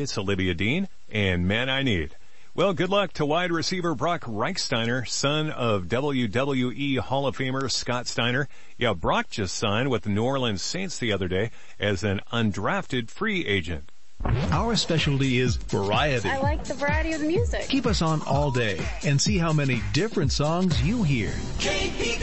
it's Olivia Dean and Man I Need. Well, good luck to wide receiver Brock Reichsteiner, son of WWE Hall of Famer Scott Steiner. Yeah, Brock just signed with the New Orleans Saints the other day as an undrafted free agent. Our specialty is variety. I like the variety of the music. Keep us on all day and see how many different songs you hear. KP